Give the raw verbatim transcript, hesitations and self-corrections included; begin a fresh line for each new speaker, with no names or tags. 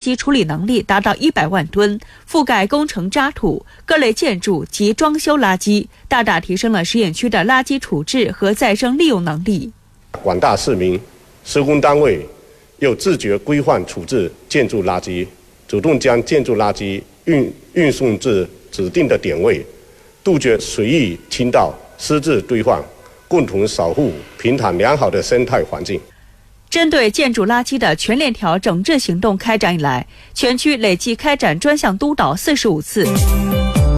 圾处理能力达到一百万吨，覆盖工程渣土、各类建筑及装修垃圾，大大提升了实验区的垃圾处置和再生利用能力。
广大市民、施工单位又自觉规范处置建筑垃圾，主动将建筑垃圾运运送至指定的点位，杜绝随意倾倒、私自堆放，共同守护平坦良好的生态环境。
针对建筑垃圾的全链条整治行动开展以来，全区累计开展专项督导四十五次。